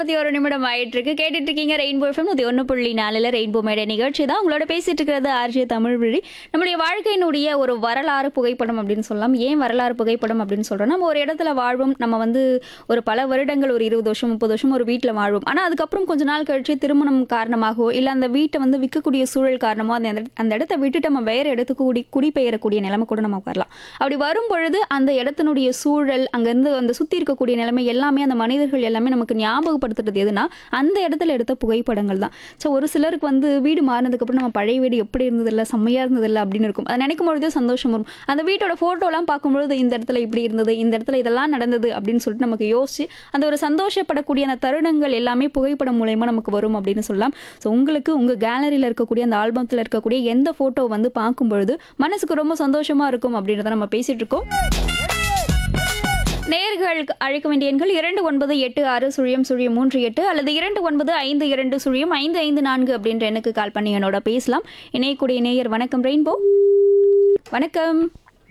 51 ஆயிட்டு இருக்கு. கேட்டுட்டு இருக்கீங்க ரெயின்போ எஃப்எம் 101.4 ரெயின்போ மேடை நிகழ்ச்சி தான் உங்களோட பேசிட்டு இருக்கிறது ஆர்ஜே தமிழ்விழி. நம்மளுடைய வாழ்க்கையினுடைய ஒரு வரலாறு புகைப்படம் அப்படின்னு சொல்லலாம். ஏன் வரலாறு புகைப்படம் அப்படின்னு சொல்றோம், நம்ம ஒரு இடத்துல வாழ்வோம், நம்ம வந்து ஒரு பல வருடங்கள் ஒரு 20 வருஷம் 30 வருஷம் ஒரு வீட்டில் வாழ்வோம். ஆனால் அதுக்கப்புறம் கொஞ்ச நாள் கழிச்சு திருமணம் காரணமாகவோ இல்லை அந்த வீட்டை வந்து விற்கக்கூடிய சூழல் காரணமோ அந்த இடத்த விட்டுட்டு நம்ம வேற இடத்துக்கு குடிபெயரக்கூடிய நிலைமை கூட நமக்கு வரலாம். அப்படி வரும் பொழுது அந்த இடத்தினுடைய சூழல் அங்கேருந்து அந்த சுற்றி இருக்கக்கூடிய நிலைமை எல்லாமே அந்த மனிதர்கள் எல்லாமே நமக்கு ஞாபகப்படுத்துறது எதுனா அந்த இடத்துல எடுத்த புகைப்படங்கள் தான். ஸோ ஒரு சிலருக்கு வந்து வீடு மாறினதுக்கப்புறம் நம்ம பழைய வீடு எப்படி இருந்ததில்ல, செம்மையாக இருந்ததில்ல அப்படின்னு இருக்கும். அதை நினைக்கும் பொழுதே சந்தோஷம் வரும். அந்த வீட்டோட ஃபோட்டோலாம் பார்க்கும்பொழுது இந்த இடத்துல இப்படி இருந்தது, இந்த இடத்துல இதெல்லாம் நடந்தது அப்படின்னு சொல்லிட்டு நமக்கு யோசிச்சு அந்த ஒரு சந்தோஷப்படக்கூடிய அந்த தருணங்கள் எல்லாமே புகைப்படம் மூலயமா நமக்கு வரும் அப்படின்னு சொல்லலாம். ஸோ உங்களுக்கு உங்கள் கேலரியில் இருக்கக்கூடிய அந்த ஆல்பத்தில் இருக்கக்கூடிய எந்த ஃபோட்டோ வந்து பார்க்கும்பொழுது மனசுக்கு ரொம்ப சந்தோஷமா இருக்கும் அப்படின்றத நம்ம பேசிட்டு இருக்கோம். நேயர்கள் அழைக்க வேண்டிய எண்கள் 2986 அல்லது 2952 அப்படின்ற எண்ணுக்கு கால் பண்ணி என்னோட பேசலாம். இணையக்கூடிய நேயர் வணக்கம் ரெயின்போ. வணக்கம்.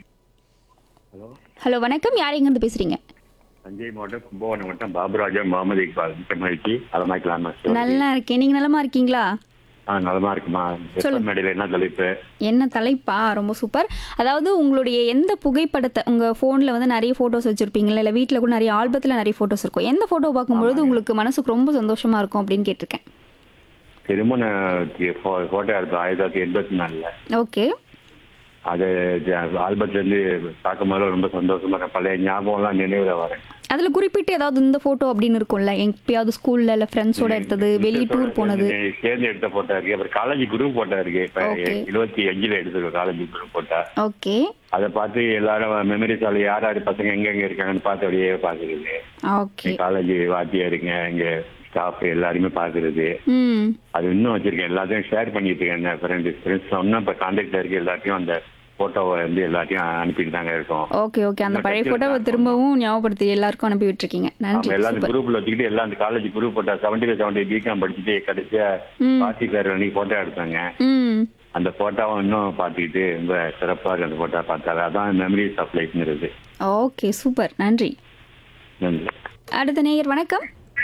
ஹலோ வணக்கம், யார் எங்கிருந்து பேசுறீங்க? தஞ்சை மாவட்டம் கும்பகோணம் வட்டம் பாபுராஜா முகமது இக்பால். நல்லா இருக்கேன், நீங்க நலமா இருக்கீங்களா? நலமா இருக்குமா? மேடையில் என்ன தலைப்பு? என்ன தலைப்பா? ரொம்ப சூப்பர். அதாவது உங்களுடைய எந்த புகைப்படத்தை உங்க போன்ல வந்து நிறைய போட்டோஸ் வச்சிருப்பீங்களா, இல்ல வீட்டுல கூட நிறைய ஆல்பத்துல நிறைய போட்டோஸ் இருக்கும், எந்த போட்டோ பார்க்கும்பொழுது உங்களுக்கு மனசுக்கு ரொம்ப சந்தோஷமா இருக்கும் அப்படின்னு கேட்டிருக்கேன். திருமண போட்டோ எடுத்தோம் 1984. ஓகே. அது ஆல்பத்துல இருந்து பார்க்கும் போது ரொம்ப சந்தோஷமா இருக்கும். பழைய ஞாபகம் எல்லாம் நினைவுல வரேன். அதுல குறிப்பிட்டு ஏதாவது இந்த போட்டோ அப்படின்னு இருக்கும்ல, எப்பயாவது ஸ்கூல்ல இல்ல ஃப்ரெண்ட்ஸோட எடுத்தது, வெளியே டூர் போனது, சேர்ந்து எடுத்த போட்டோ இருக்கு. அப்புறம் காலேஜ் குரூப் போட்டோ இருக்கு. இப்ப 25 எடுத்துருக்கோம் காலேஜ் குரூப் போட்டோ. ஓகே. அதை பார்த்து எல்லாரும் மெமரிஸ் ஆள் யார் யார் பசங்க எங்க இருக்காங்கன்னு பார்த்து அப்படியே பாக்குறது. ஓகே. காலேஜ் வாத்தியா இருங்க, எங்க ஸ்டாஃப் எல்லாருமே பாக்குறது. அது இன்னும் வச்சிருக்கேன், எல்லாத்தையும் ஷேர் பண்ணிட்டு இருக்கேன். ஃப்ரெண்ட்ஸ் சொன்னா இப்ப கான்டாக்ட்ல இருக்கு, எல்லாத்தையும் அந்த போட்டோவை வந்து எல்லாத்தையும் அனுப்பிட்டு தாங்க இருக்கோம். Okay okay. அந்த பழைய போட்டோவை திரும்பவும் ஞாபகப்படுத்தி எல்லாருக்கும் அனுப்பி விட்டுருக்கீங்க. நன்றி. எல்லாரும் குரூப்ல வச்சுக்கிட்டு எல்லாம் அந்த காலேஜ் குரூப் போட்டா 70 பிகாம் படிச்சுட்டு கடைசியா பாட்டி பேர் அன்னைக்கு போட்டோ எடுத்தாங்க. அந்த போட்டோவை இன்னும் பார்த்துக்கிட்டு ரொம்ப சிறப்பா இருக்கு. அந்த போட்டோ பார்த்தாரு, அதான் மெமரிஸ் ஆஃப் லைஃப்ங்கிறது. ஓகே சூப்பர், நன்றி. நன்றி. அடுத்த நேயர் வணக்கம்.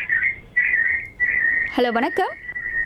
ஹலோ வணக்கம்.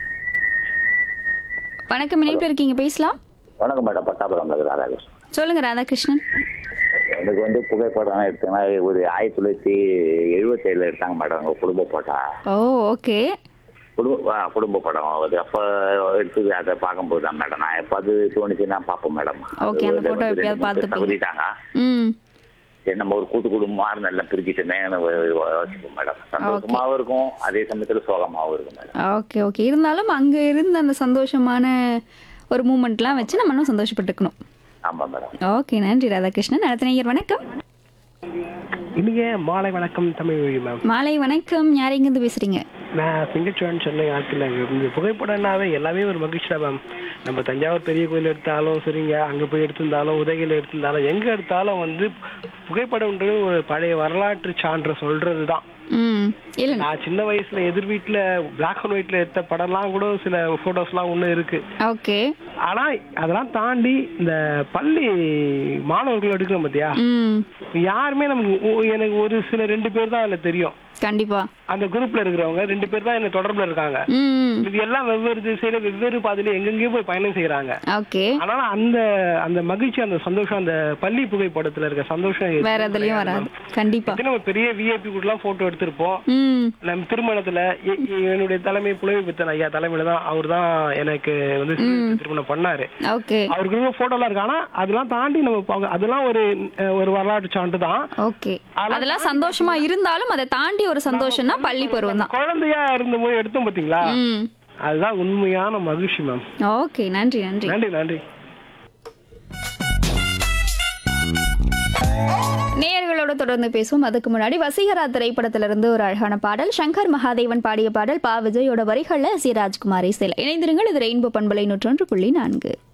வணக்கம், இணைப்பில் இருக்கீங்க, பேசலாம். வணக்கம் மேடம், பட்டாபுரம் ராதாகிருஷ்ணன். சொல்லுங்க ராதாகிருஷ்ணன். எனக்கு வந்து புகைப்படம் எடுத்தீங்கன்னா ஒரு 1977 எடுத்தாங்க மேடம், உங்க குடும்ப போட்டா. ஓ ஓகே. குடும்ப படம் அது அப்ப எடுத்தது. அதை பார்க்கும்போது தான் மேடம் நான் எப்போது தோணுச்சுன்னா பார்ப்போம் மேடம். ஓகே, அந்த போட்டோ எப்பயாவது தகுதிட்டாங்க. சரி, நம்ம ஒரு கூட்டு குடும்பமா நல்லா பிரிச்சுட்டேனே யோசிப்போம் மேடம். சந்தோஷமாவும் இருக்கும், அதே சமயத்துல சோகமாவும் இருக்கும் மேடம். Okay okay. இருந்தாலும் அங்க இருந்த அந்த சந்தோஷமான ஒரு மூமெண்ட்லாம் வச்சு நம்ம இன்னும் சந்தோஷப்பட்டுக்கணும். ஆமா மேடம். ஓகே, நன்றி ராதாகிருஷ்ணன். அடுத்த நேயர் வணக்கம். இனிய மாலை வணக்கம் தமிழ் மேம். மாலை வணக்கம், யார் எங்கிருந்து பேசுறீங்க? நான் சிங்கச்சோழன் சென்னை ஆட்கள். இந்த புகைப்படம்னாவே எல்லாமே ஒரு மகிழ்ச்சி தான் மேம். நம்ம தஞ்சாவூர் பெரிய கோயில் எடுத்தாலும் சரிங்க, அங்கே போய் எடுத்திருந்தாலும் உதகையில் எடுத்திருந்தாலும் எங்கே எடுத்தாலும் வந்து புகைப்படம்ன்றது ஒரு பழைய வரலாற்று சான்று சொல்றது தான். நான் சின்ன வயசுல எதிர் வீட்டுல பிளாக் அண்ட் ஒயிட்ல எடுத்த படம்லாம் கூட சில போட்டோஸ்லாம் ஒண்ணு இருக்கு. ஓகே. ஆனா அதெல்லாம் தாண்டி இந்த பள்ளி மாணவர்கள் எடுக்கிறோம் பாத்தியா, யாருமே நமக்கு எனக்கு ஒரு சில 2 பேர் தான் அதுல தெரியும். கண்டிப்பா அந்த குரூப்ல இருக்கிறவங்க 2 பேர் தான் என்ன தொடர்புல இருக்காங்க. இது எல்லாம் வெவ்வேறு திசையில வெவ்வேறு பாதையில எங்கெங்கயோ போய் பயணம் செய்யறாங்க. ஆனாலும் அந்த அந்த மகிழ்ச்சி, அந்த சந்தோஷம், அந்த பள்ளி புகைப்படத்துல இருக்க சந்தோஷம் வேற எதுலயும் வராது. கண்டிப்பா நம்ம பெரிய விஐபி கூட எல்லாம் போட்டோ எடுத்திருப்போம். நம்ம திருமணத்துல என்னுடைய தலைமை புலவி பித்தன் ஐயா தலைமையில தான் அவர் தான் எனக்கு வந்து திருமணம் பண்ணாரு. அவருக்கு போட்டோ எல்லாம் இருக்கு. ஆனா அதெல்லாம் தாண்டி நம்ம அதெல்லாம் ஒரு வரலாற்று சான்று தான். அதெல்லாம் சந்தோஷமா இருந்தாலும் அதை தாண்டி ஒரு சந்தோஷம்னா பள்ளி பருவம் தான். குழந்தையா இருந்தபோது எடுத்தோம் பாத்தீங்களா, அதுதான் உண்மையான மகிழ்ச்சி மேம். ஓகே, நன்றி நன்றி நன்றி நன்றி. நேயர்களோட தொடர்ந்து பேசுவோம். அதுக்கு முன்னாடி வசீகரா திரைப்படத்திலிருந்து ஒரு அழகான பாடல், சங்கர் மகாதேவன் பாடிய பாடல், பா விஜயோட வரிகள்ல சி ராஜ்குமாரி இசையில். இணைந்திருங்கள், இது ரெயின்போ பண்பலை 101.4.